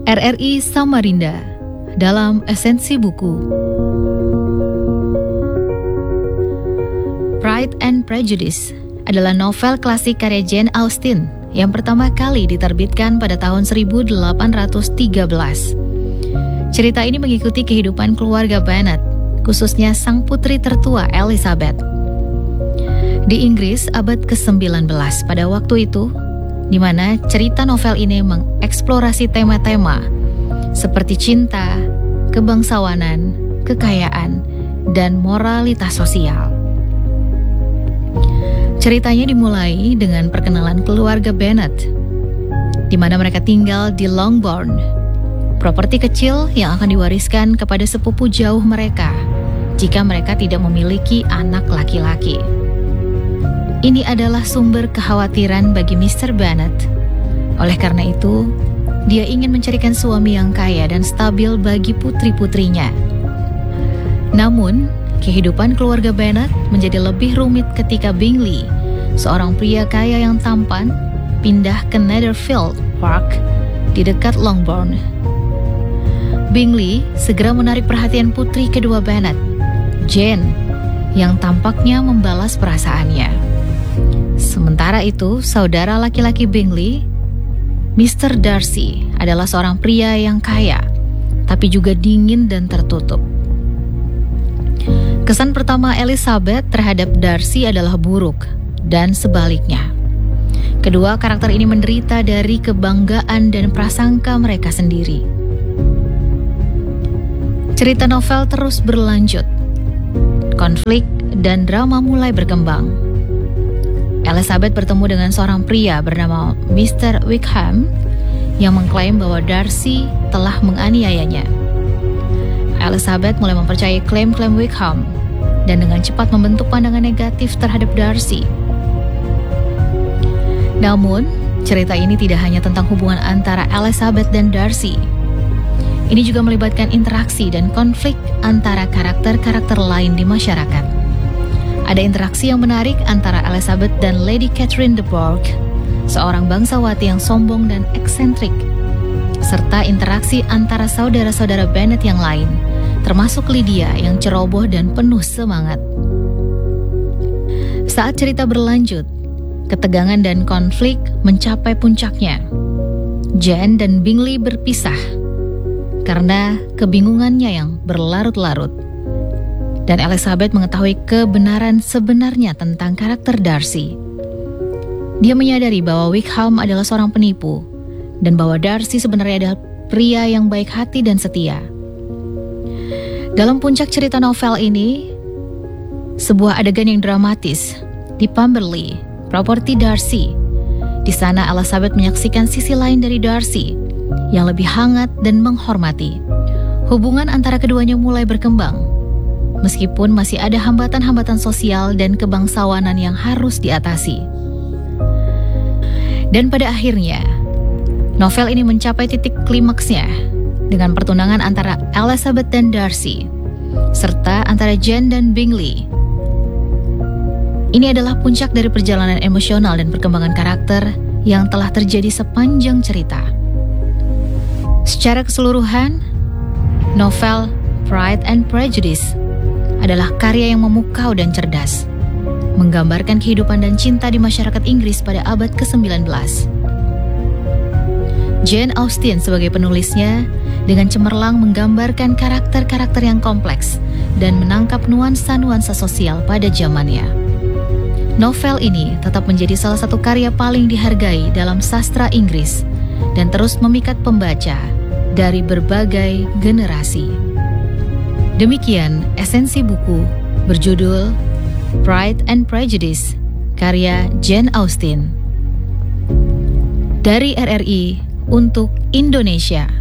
RRI Samarinda dalam Esensi Buku. Pride and Prejudice adalah novel klasik karya Jane Austen yang pertama kali diterbitkan pada tahun 1813. Cerita ini mengikuti kehidupan keluarga Bennet, khususnya sang putri tertua Elizabeth. Di Inggris abad ke-19 pada waktu itu, di mana cerita novel ini mengeksplorasi tema-tema seperti cinta, kebangsawanan, kekayaan, dan moralitas sosial. Ceritanya dimulai dengan perkenalan keluarga Bennet, di mana mereka tinggal di Longbourn, properti kecil yang akan diwariskan kepada sepupu jauh mereka jika mereka tidak memiliki anak laki-laki. Ini adalah sumber kekhawatiran bagi Mr. Bennet. Oleh karena itu, dia ingin mencarikan suami yang kaya dan stabil bagi putri-putrinya. Namun, kehidupan keluarga Bennet menjadi lebih rumit ketika Bingley, seorang pria kaya yang tampan, pindah ke Netherfield Park di dekat Longbourn. Bingley segera menarik perhatian putri kedua Bennet, Jane, yang tampaknya membalas perasaannya. Sementara itu, saudara laki-laki Bingley, Mr. Darcy, adalah seorang pria yang kaya, tapi juga dingin dan tertutup. Kesan pertama Elizabeth terhadap Darcy adalah buruk, dan sebaliknya. Kedua karakter ini menderita dari kebanggaan dan prasangka mereka sendiri. Cerita novel terus berlanjut. Konflik dan drama mulai berkembang. Elizabeth bertemu dengan seorang pria bernama Mr. Wickham yang mengklaim bahwa Darcy telah menganiayanya. Elizabeth mulai mempercayai klaim-klaim Wickham dan dengan cepat membentuk pandangan negatif terhadap Darcy. Namun, cerita ini tidak hanya tentang hubungan antara Elizabeth dan Darcy. Ini juga melibatkan interaksi dan konflik antara karakter-karakter lain di masyarakat. Ada interaksi yang menarik antara Elizabeth dan Lady Catherine de Bourgh, seorang bangsawati yang sombong dan eksentrik, serta interaksi antara saudara-saudara Bennet yang lain, termasuk Lydia yang ceroboh dan penuh semangat. Saat cerita berlanjut, ketegangan dan konflik mencapai puncaknya. Jane dan Bingley berpisah karena kebingungannya yang berlarut-larut. Dan Elizabeth mengetahui kebenaran sebenarnya tentang karakter Darcy. Dia menyadari bahwa Wickham adalah seorang penipu dan bahwa Darcy sebenarnya adalah pria yang baik hati dan setia. Dalam puncak cerita novel ini, sebuah adegan yang dramatis di Pemberley, properti Darcy. Di sana Elizabeth menyaksikan sisi lain dari Darcy yang lebih hangat dan menghormati. Hubungan antara keduanya mulai berkembang, meskipun masih ada hambatan-hambatan sosial dan kebangsawanan yang harus diatasi. Dan pada akhirnya, novel ini mencapai titik klimaksnya dengan pertunangan antara Elizabeth dan Darcy, serta antara Jane dan Bingley. Ini adalah puncak dari perjalanan emosional dan perkembangan karakter yang telah terjadi sepanjang cerita. Secara keseluruhan, novel Pride and Prejudice adalah karya yang memukau dan cerdas, menggambarkan kehidupan dan cinta di masyarakat Inggris pada abad ke-19. Jane Austen sebagai penulisnya dengan cemerlang menggambarkan karakter-karakter yang kompleks dan menangkap nuansa-nuansa sosial pada zamannya. Novel ini tetap menjadi salah satu karya paling dihargai dalam sastra Inggris dan terus memikat pembaca dari berbagai generasi. Demikian esensi buku berjudul Pride and Prejudice karya Jane Austen. Dari RRI untuk Indonesia.